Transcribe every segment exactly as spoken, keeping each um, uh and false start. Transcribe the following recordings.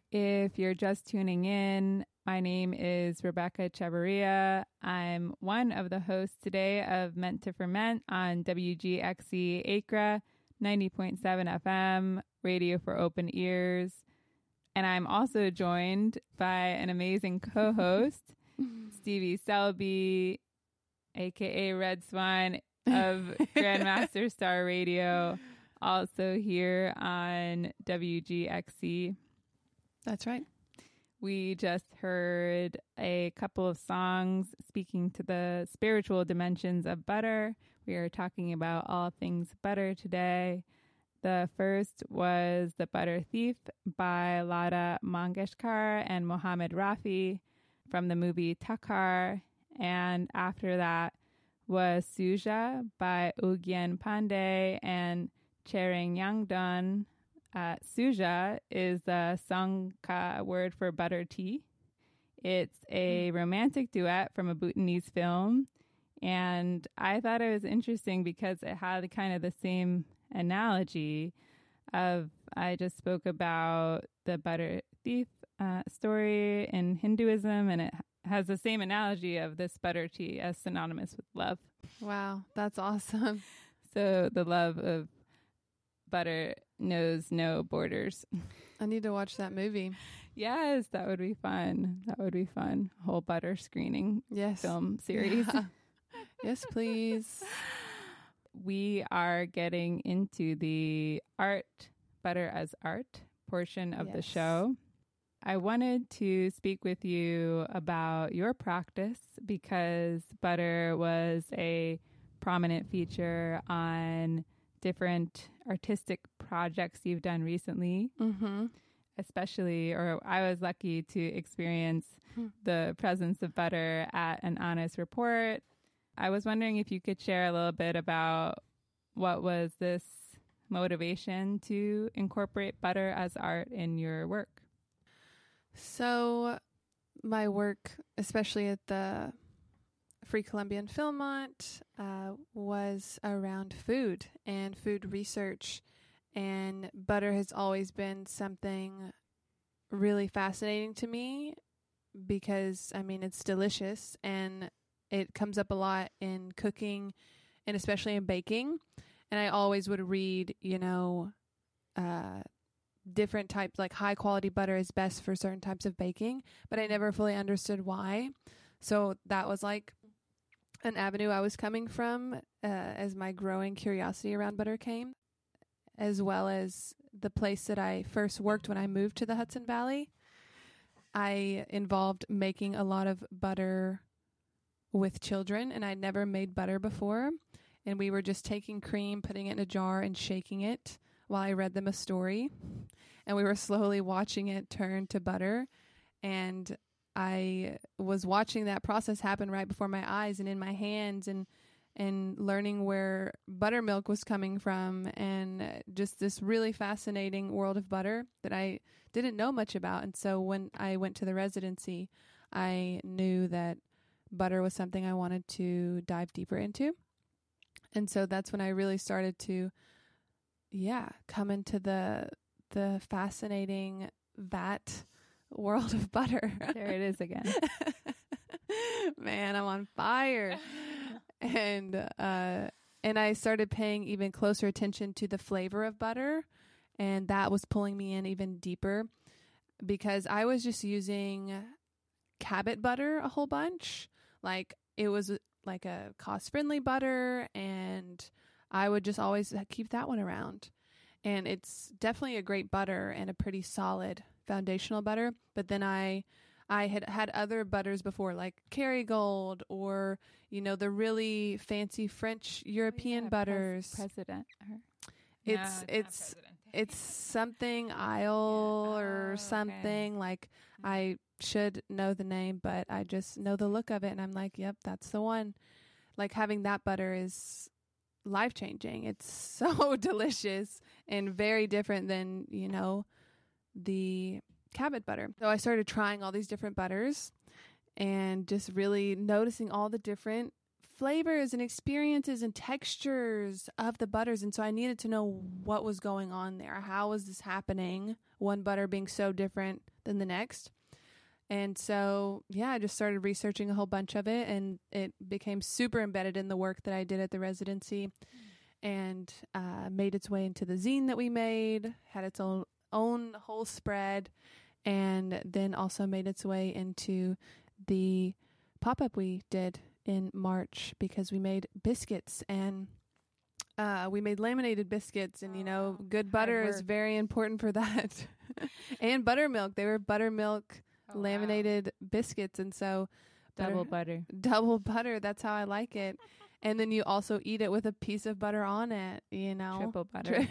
If you're just tuning in, my name is Rebecca Chavarria. I'm one of the hosts today of Meant to Ferment on W G X E Acra, ninety point seven F M, radio for open ears. And I'm also joined by an amazing co-host, Stevie Selby, a k a. Red Swan of Grandmaster Star Radio, also here on W G X E. That's right. We just heard a couple of songs speaking to the spiritual dimensions of butter. We are talking about all things butter today. The first was The Butter Thief by Lata Mangeshkar and Mohammed Rafi from the movie Takhar. And after that was Suja by Ugyen Pandey and Chereng Yangdon. Uh, Suja is the Sangka word for butter tea. It's a romantic duet from a Bhutanese film. And I thought it was interesting because it had kind of the same analogy of, I just spoke about the butter thief uh, story in Hinduism, and it has the same analogy of this butter tea as synonymous with love. Wow, that's awesome. So the love of butter knows no borders. I need to watch that movie. Yes, that would be fun. That would be fun. Whole butter screening yes. film series. Yeah. Yes, please. We are getting into the art, butter as art portion of yes. the show. I wanted to speak with you about your practice because butter was a prominent feature on different artistic projects you've done recently, mm-hmm. especially, or I was lucky to experience mm-hmm. the presence of butter at an Honest Report. I was wondering if you could share a little bit about what was this motivation to incorporate butter as art in your work? So my work, especially at the Free Columbian Philmont, uh, was around food and food research. And butter has always been something really fascinating to me because, I mean, it's delicious and it comes up a lot in cooking and especially in baking. And I always would read, you know, uh, different types, like high quality butter is best for certain types of baking, but I never fully understood why. So that was like an avenue I was coming from uh, as my growing curiosity around butter came, as well as the place that I first worked when I moved to the Hudson Valley. I involved making a lot of butter with children, and I'd never made butter before. And we were just taking cream, putting it in a jar, and shaking it while I read them a story. And we were slowly watching it turn to butter. And I was watching that process happen right before my eyes and in my hands, and and learning where buttermilk was coming from, and just this really fascinating world of butter that I didn't know much about. And so when I went to the residency, I knew that butter was something I wanted to dive deeper into. And so that's when I really started to, yeah, come into the the fascinating vat world of butter. There it is again. Man, I'm on fire. And uh, and I started paying even closer attention to the flavor of butter, and that was pulling me in even deeper because I was just using Cabot butter a whole bunch. Like it was like a cost-friendly butter, and I would just always keep that one around. And it's definitely a great butter and a pretty solid foundational butter. But then I I had had other butters before, like Kerrygold or, you know, the really fancy French European oh, yeah, butters. Pres- President. Or... It's no, it's it's, it's something Isle yeah. or oh, something okay. like mm-hmm. I should know the name, but I just know the look of it, and I'm like, yep, that's the one. Like having that butter is life-changing. It's so delicious and very different than, you know, the Cabot butter. So I started trying all these different butters and just really noticing all the different flavors and experiences and textures of the butters. And so I needed to know what was going on there. How was this happening? One butter being so different than the next. And so, yeah, I just started researching a whole bunch of it, and it became super embedded in the work that I did at the residency, and uh, made its way into the zine that we made, had its own, own whole spread, and then also made its way into the pop-up we did in March, because we made biscuits, and uh, we made laminated biscuits, and, you know, good butter is very important for that. And buttermilk. They were buttermilk oh, laminated wow. biscuits, and so double butter. butter. Double butter. That's how I like it. And then you also eat it with a piece of butter on it, you know. Triple butter.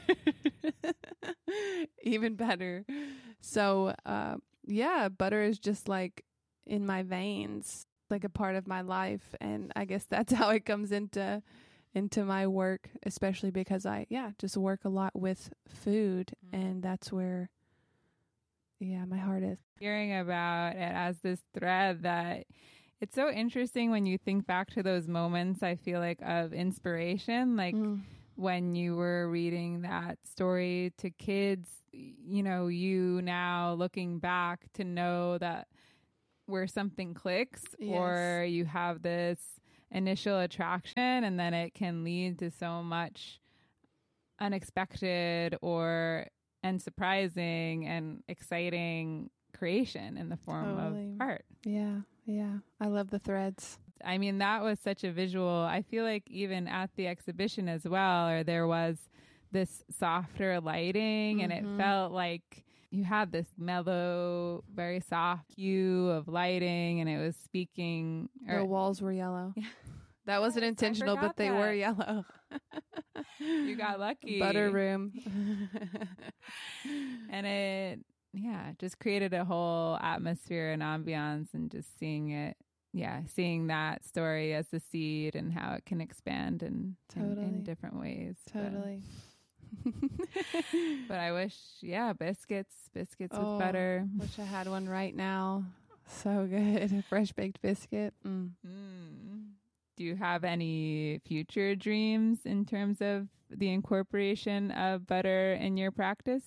Even better. So, uh, yeah, butter is just like in my veins, like a part of my life. And I guess that's how it comes into into my work, especially because I, yeah, just work a lot with food. Mm. And that's where, yeah, my heart is. Hearing about it as this thread that it's so interesting when you think back to those moments, I feel like, of inspiration, like mm. when you were reading that story to kids, you know, you now looking back to know that where something clicks yes. or you have this initial attraction, and then it can lead to so much unexpected or and surprising and exciting creation in the form totally. Of art. Yeah. Yeah. I love the threads. I mean, that was such a visual. I feel like even at the exhibition as well, or there was this softer lighting mm-hmm. and it felt like you had this mellow, very soft hue of lighting, and it was speaking. Or, the walls were yellow. Yeah. That wasn't yes, intentional, but they that. Were yellow. You got lucky. Butter room. And it, yeah, just created a whole atmosphere and ambiance, and just seeing it, yeah, seeing that story as the seed and how it can expand in, totally. in, in different ways. Totally. But, but I wish, yeah, biscuits, biscuits oh, with butter. Wish I had one right now. So good. A fresh baked biscuit. Mm. Mm. Do you have any future dreams in terms of the incorporation of butter in your practice?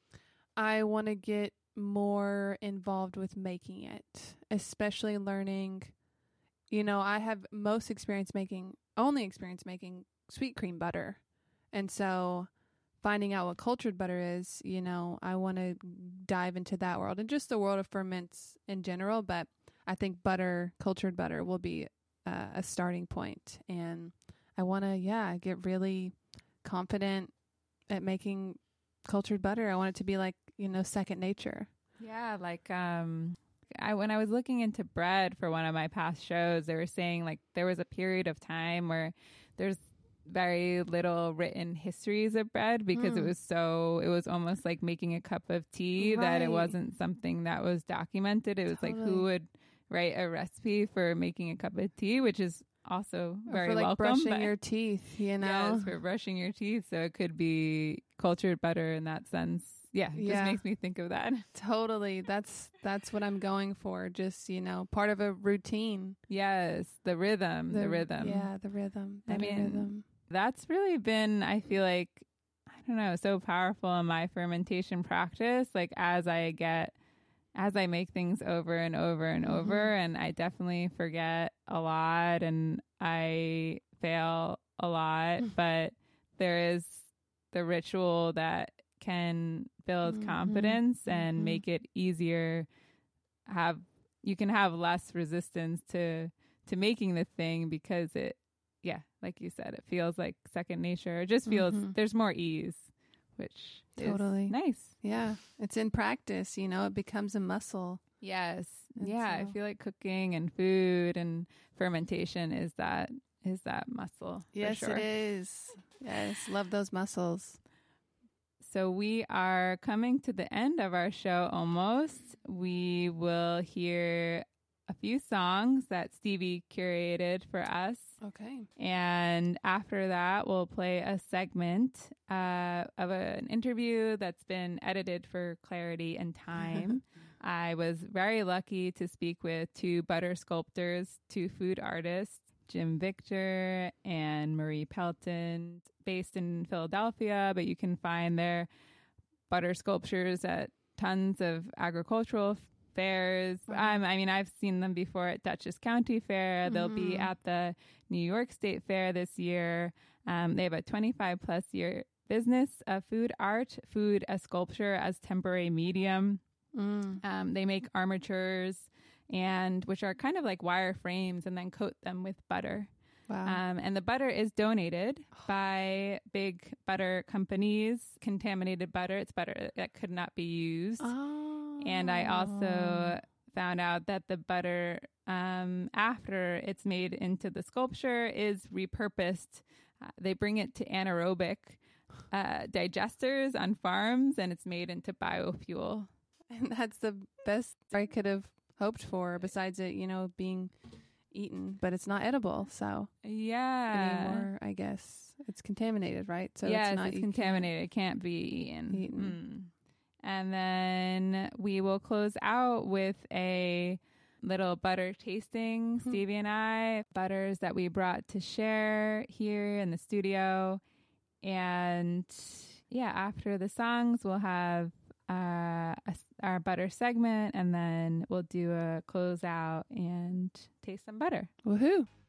I want to get more involved with making it, especially learning, you know, I have most experience making, only experience making sweet cream butter. And so finding out what cultured butter is, you know, I want to dive into that world and just the world of ferments in general. But I think butter, cultured butter will be uh, a starting point. And I want to, yeah, get really confident at making cultured butter. I want it to be like, you know, second nature. Yeah, like um I when I was looking into bread for one of my past shows, they were saying like there was a period of time where there's very little written histories of bread because mm. it was so it was almost like making a cup of tea, right. that it wasn't something that was documented. It was totally. Like who would write a recipe for making a cup of tea, which is also very or for like welcome. Brushing your teeth, you know. Yes, for brushing your teeth. So it could be cultured butter in that sense. Yeah, it yeah. just makes me think of that. Totally. That's that's what I'm going for. Just, you know, part of a routine. Yes, the rhythm, the, the rhythm. Yeah, the rhythm. I mean, rhythm. That's really been, I feel like, I don't know, so powerful in my fermentation practice. Like as I get, as I make things over and over and mm-hmm. over, and I definitely forget a lot and I fail a lot, mm-hmm. but there is the ritual that can build mm-hmm. confidence and mm-hmm. make it easier. Have you can have less resistance to to making the thing because it, yeah, like you said, it feels like second nature. It just feels mm-hmm. there's more ease, which totally is nice. Yeah, it's in practice. You know, it becomes a muscle. Yes, and yeah. So I feel like cooking and food and fermentation is that is that muscle. Yes, for sure. It is. Yes, love those muscles. So we are coming to the end of our show almost. We will hear a few songs that Stevie curated for us. Okay. And after that, we'll play a segment uh, of a, an interview that's been edited for clarity and time. I was very lucky to speak with two butter sculptors, two food artists, Jim Victor and Marie Pelton, based in Philadelphia, but you can find their butter sculptures at tons of agricultural fairs. Wow. Um, I mean, I've seen them before at Dutchess County Fair. They'll Mm-hmm. be at the New York State Fair this year. Um, they have a twenty-five plus year business of food art, food as sculpture as temporary medium. Mm. Um, they make armatures, and which are kind of like wire frames, and then coat them with butter. Wow. Um, and the butter is donated by big butter companies. Contaminated butter, it's butter that could not be used. Oh. And I also found out that the butter, um, after it's made into the sculpture, is repurposed. Uh, they bring it to anaerobic uh, digesters on farms, and it's made into biofuel. And that's the best I could have hoped for, besides it, you know, being eaten, but it's not edible. So Yeah. anymore, I guess it's contaminated, right? So yes, it's not it's you can't- contaminated. It can't be eaten. Eaten. Mm. And then we will close out with a little butter tasting, Mhm. Stevie and I, butters that we brought to share here in the studio. And yeah, after the songs, we'll have uh, a, our butter segment, and then we'll do a closeout and taste some butter. Woohoo!